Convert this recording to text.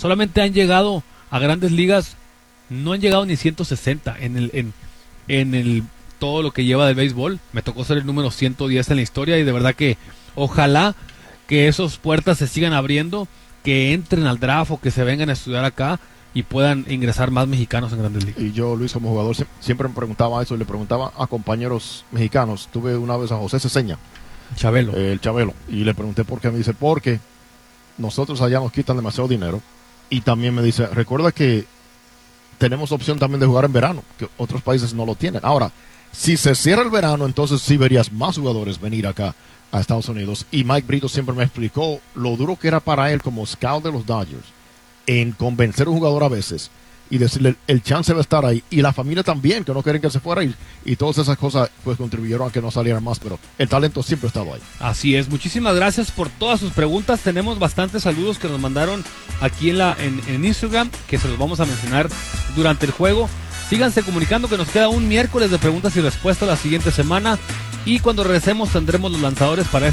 solamente han llegado a grandes ligas, no han llegado ni 160 en el todo lo que lleva del béisbol. Me tocó ser el número 110 en la historia y de verdad que ojalá que esas puertas se sigan abriendo, que entren al draft o que se vengan a estudiar acá y puedan ingresar más mexicanos en grandes ligas. Y yo, Luis, como jugador, siempre me preguntaba eso y le preguntaba a compañeros mexicanos. Tuve una vez a José Ceseña, Chabelo. el Chabelo, y le pregunté por qué. Me dice, porque nosotros allá nos quitan demasiado dinero. Y también me dice, recuerda que tenemos opción también de jugar en verano, que otros países no lo tienen. Ahora, si se cierra el verano, entonces sí verías más jugadores venir acá a Estados Unidos. Y Mike Brito siempre me explicó lo duro que era para él como scout de los Dodgers en convencer a un jugador a veces y decirle el chance va a estar ahí, y la familia también, que no quieren que se fuera, y todas esas cosas pues contribuyeron a que no salieran más, pero el talento siempre ha estado ahí. Así es, muchísimas gracias por todas sus preguntas. Tenemos bastantes saludos que nos mandaron aquí en Instagram, que se los vamos a mencionar durante el juego. Síganse comunicando, que nos queda un miércoles de preguntas y respuestas la siguiente semana, y cuando regresemos tendremos los lanzadores para